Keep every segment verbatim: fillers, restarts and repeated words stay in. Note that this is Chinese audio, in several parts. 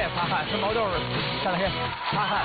擦汗，吃毛豆下来擦汗。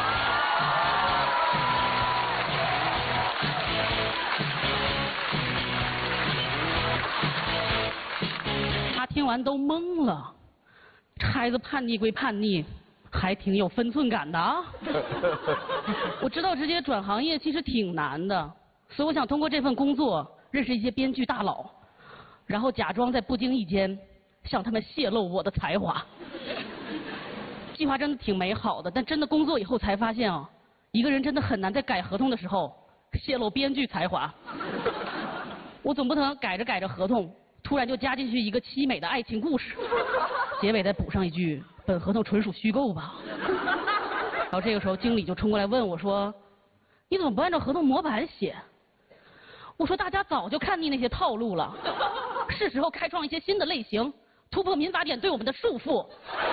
他听完都懵了，这孩子叛逆归叛逆，还挺有分寸感的啊。我知道直接转行业其实挺难的，所以我想通过这份工作认识一些编剧大佬，然后假装在不经意间向他们泄露我的才华。计划真的挺美好的，但真的工作以后才发现啊，一个人真的很难在改合同的时候泄露编剧才华。我总不能改着改着合同，突然就加进去一个凄美的爱情故事，结尾再补上一句本合同纯属虚构吧。然后这个时候经理就冲过来问我说，你怎么不按照合同模板写？我说大家早就看腻那些套路了，是时候开创一些新的类型，突破民法典对我们的束缚。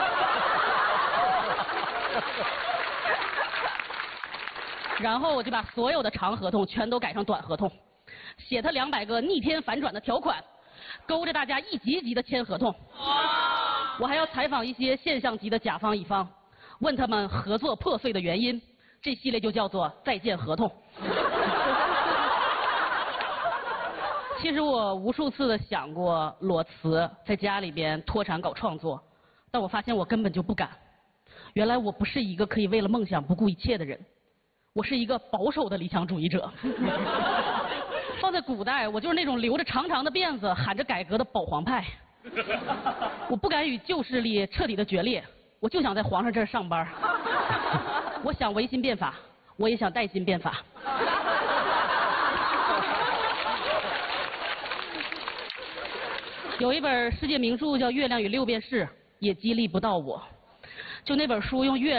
然后我就把所有的长合同全都改成短合同，写他两百个逆天反转的条款，勾着大家一级一级的签合同。我还要采访一些现象级的甲方乙方，问他们合作破碎的原因。这系列就叫做再见合同。其实我无数次的想过裸辞，在家里边脱产搞创作，但我发现我根本就不敢。原来我不是一个可以为了梦想不顾一切的人，我是一个保守的理想主义者。放在古代，我就是那种留着长长的辫子喊着改革的保皇派。我不敢与旧势力彻底的决裂，我就想在皇上这儿上班。我想维新变法，我也想带薪变法。有一本世界名著叫《月亮与六便士》，也激励不到我。就那本书用月